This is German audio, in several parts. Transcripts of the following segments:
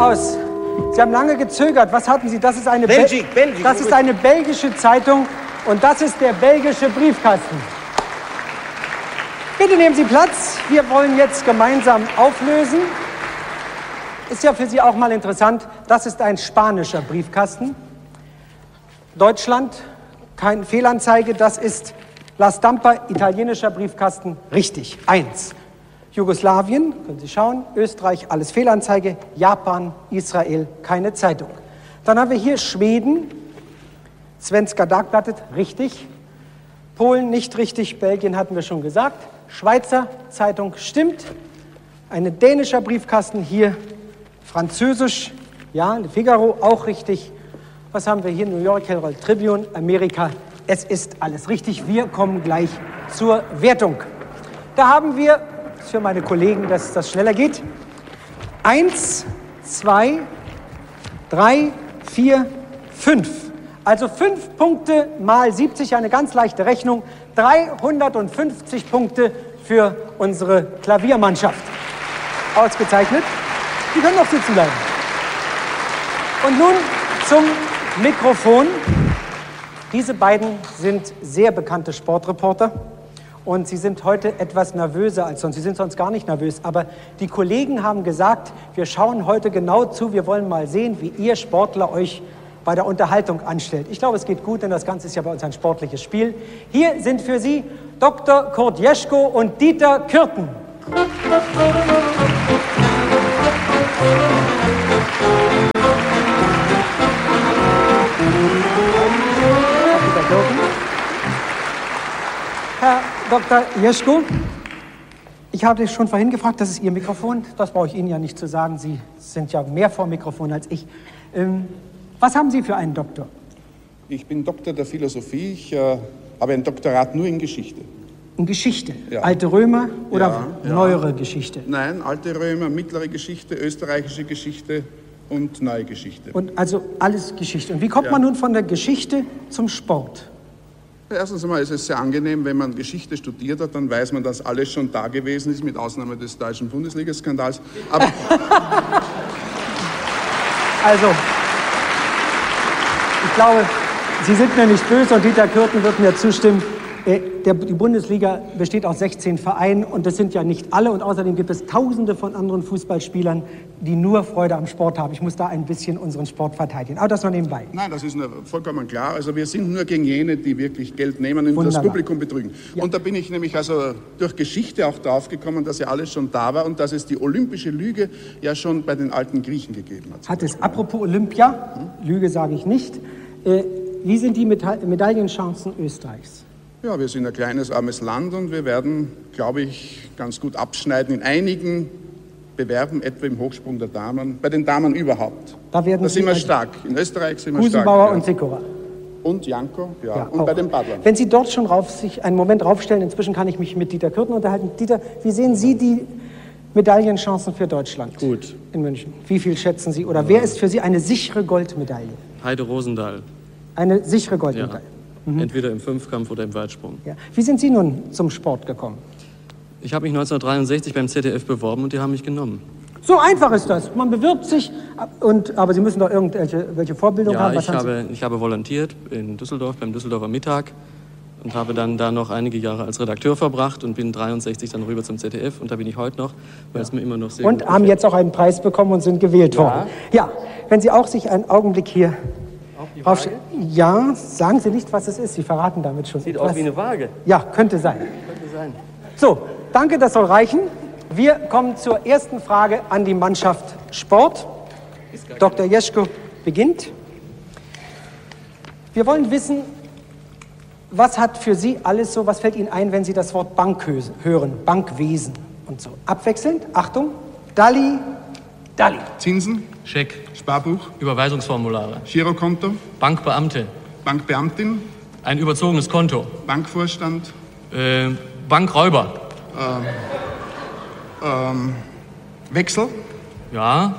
aus. Sie haben lange gezögert. Was hatten Sie? Das ist eine, Belgik. Das ist eine belgische Zeitung und das ist der belgische Briefkasten. Bitte nehmen Sie Platz. Wir wollen jetzt gemeinsam auflösen. Ist ja für Sie auch mal interessant. Das ist ein spanischer Briefkasten. Deutschland, keine Fehlanzeige. Das ist La Stampa, italienischer Briefkasten. Richtig. 1. Jugoslawien, können Sie schauen, Österreich, alles Fehlanzeige, Japan, Israel, keine Zeitung. Dann haben wir hier Schweden, Svenska Dagbladet, richtig. Polen, nicht richtig, Belgien hatten wir schon gesagt. Schweizer Zeitung, stimmt. Ein dänischer Briefkasten, hier Französisch, ja, Le Figaro, auch richtig. Was haben wir hier? New York Herald Tribune, Amerika, es ist alles richtig. Wir kommen gleich zur Wertung. Da haben wir, für meine Kollegen, dass das schneller geht. 1, 2, 3, 4, 5. Also 5 Punkte mal 70, eine ganz leichte Rechnung. 350 Punkte für unsere Klaviermannschaft. Ausgezeichnet. Die können noch sitzen bleiben. Und nun zum Mikrofon. Diese beiden sind sehr bekannte Sportreporter. Und sie sind heute etwas nervöser als sonst. Sie sind sonst gar nicht nervös. Aber die Kollegen haben gesagt, wir schauen heute genau zu. Wir wollen mal sehen, wie ihr Sportler euch bei der Unterhaltung anstellt. Ich glaube, es geht gut, denn das Ganze ist ja bei uns ein sportliches Spiel. Hier sind für Sie Dr. Kurt Jeschko und Dieter Kürten. Herr Dr. Jeschko, ich habe schon vorhin gefragt, das ist Ihr Mikrofon. Das brauche ich Ihnen ja nicht zu sagen. Sie sind ja mehr vor dem Mikrofon als ich. Was haben Sie für einen Doktor? Ich bin Doktor der Philosophie. Ich habe ein Doktorat nur in Geschichte. In Geschichte? Ja. Alte Römer oder neuere Geschichte? Nein, alte Römer, mittlere Geschichte, österreichische Geschichte und neue Geschichte. Und also alles Geschichte. Und wie kommt man nun von der Geschichte zum Sport? Erstens einmal ist es sehr angenehm, wenn man Geschichte studiert hat, dann weiß man, dass alles schon da gewesen ist, mit Ausnahme des deutschen Bundesliga-Skandals. Aber also, ich glaube, Sie sind mir nicht böse und Dieter Kürten wird mir zustimmen. Die Bundesliga besteht aus 16 Vereinen und das sind ja nicht alle. Und außerdem gibt es Tausende von anderen Fußballspielern, die nur Freude am Sport haben. Ich muss da ein bisschen unseren Sport verteidigen. Aber das noch nebenbei. Nein, das ist vollkommen klar. Also wir sind nur gegen jene, die wirklich Geld nehmen und das Publikum betrügen. Ja. Und da bin ich nämlich also durch Geschichte auch drauf gekommen, dass ja alles schon da war und dass es die olympische Lüge ja schon bei den alten Griechen gegeben hat. Hat es, apropos Olympia, Lüge sage ich nicht, wie sind die Medaillenchancen Österreichs? Ja, wir sind ein kleines, armes Land und wir werden, glaube ich, ganz gut abschneiden in einigen Bewerben, etwa im Hochsprung der Damen, bei den Damen überhaupt. Da sind wir stark. In Österreich sind wir stark. Gusenbauer und Sikora. Und Janko, ja und auch. Bei den Badlern. Wenn Sie dort schon sich einen Moment raufstellen, inzwischen kann ich mich mit Dieter Kürten unterhalten. Dieter, wie sehen Sie die Medaillenchancen für Deutschland? Gut. In München. Wie viel schätzen Sie? Oder wer ist für Sie eine sichere Goldmedaille? Heide Rosendahl. Eine sichere Goldmedaille? Ja. Entweder im Fünfkampf oder im Weitsprung. Ja. Wie sind Sie nun zum Sport gekommen? Ich habe mich 1963 beim ZDF beworben und die haben mich genommen. So einfach ist das. Man bewirbt sich, aber Sie müssen doch irgendwelche Vorbildung haben. Ich habe volontiert in Düsseldorf, beim Düsseldorfer Mittag und habe dann da noch einige Jahre als Redakteur verbracht und bin 63 dann rüber zum ZDF und da bin ich heute noch, weil es mir immer noch sehr gut gefällt. Und haben jetzt auch einen Preis bekommen und sind gewählt worden. Ja, wenn Sie auch sich einen Augenblick hier aufstellen. Ja, sagen Sie nicht, was es ist. Sie verraten damit schon Sieht etwas. aus wie eine Waage. Ja, könnte sein. Könnte sein. So, danke, das soll reichen. Wir kommen zur ersten Frage an die Mannschaft Sport. Dr. Jeschko beginnt. Wir wollen wissen, was hat für Sie alles so, was fällt Ihnen ein, wenn Sie das Wort Bank hören, Bankwesen und so. Abwechselnd, Achtung, Dalli. Zinsen, Scheck, Sparbuch, Überweisungsformulare, Girokonto, Bankbeamte, Bankbeamtin, ein überzogenes Konto, Bankvorstand, Bankräuber. Wechsel, Ja.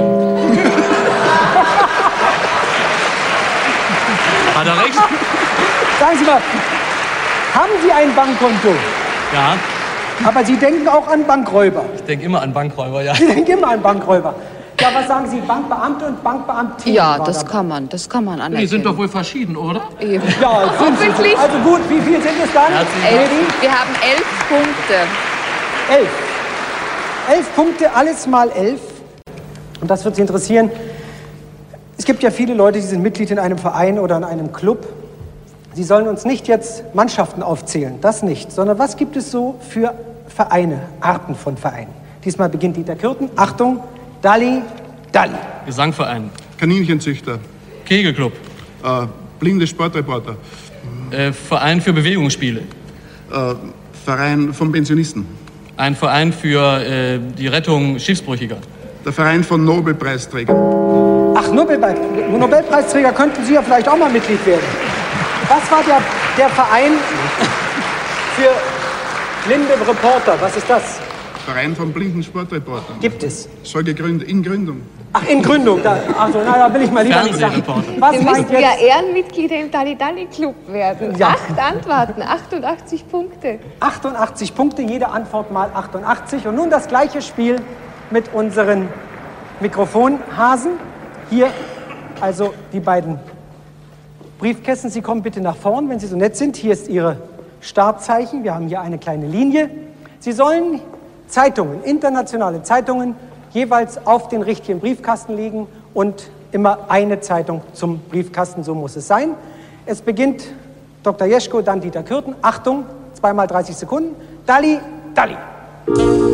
Hat er recht? Sagen Sie mal, haben Sie ein Bankkonto? Ja. Aber Sie denken auch an Bankräuber. Ich denke immer an Bankräuber, ja. Sie denken immer an Bankräuber. Ja, was sagen Sie, Bankbeamte und Bankbeamtin? Ja, das kann man anerkennen. Die sind doch wohl verschieden, oder? Eben. Ja, hoffentlich. Also gut, wie viel sind es dann? 11. Wir haben 11 Punkte. 11. 11 Punkte, alles mal 11. Und das wird Sie interessieren. Es gibt ja viele Leute, die sind Mitglied in einem Verein oder in einem Club. Sie sollen uns nicht jetzt Mannschaften aufzählen, das nicht, sondern was gibt es so für Vereine, Arten von Vereinen? Diesmal beginnt Dieter Kürten. Achtung, Dalli, Dalli. Gesangverein. Kaninchenzüchter. Kegelclub. Blinde Sportreporter. Verein für Bewegungsspiele. Verein von Pensionisten. Ein Verein für die Rettung Schiffsbrüchiger. Der Verein von Nobelpreisträgern. Ach, Nobelpreisträger könnten Sie ja vielleicht auch mal Mitglied werden. Was war der Verein für blinde Reporter? Was ist das? Verein von blinden Sportreportern. Gibt es? Soll gegründet, in Gründung. Ach, in Gründung. Da will ich mal lieber nicht sagen. Sie müssen ja Ehrenmitglieder im Dalli-Dalli-Club werden. Ja. 8 Antworten, 88 Punkte. 88 Punkte, jede Antwort mal 88. Und nun das gleiche Spiel mit unseren Mikrofonhasen. Hier also die beiden Briefkästen. Sie kommen bitte nach vorn, wenn Sie so nett sind. Hier ist Ihre Startzeichen. Wir haben hier eine kleine Linie. Sie sollen Zeitungen, internationale Zeitungen, jeweils auf den richtigen Briefkasten legen und immer eine Zeitung zum Briefkasten, so muss es sein. Es beginnt Dr. Jeschko, dann Dieter Kürten. Achtung, 2 mal 30 Sekunden. Dalli, Dalli.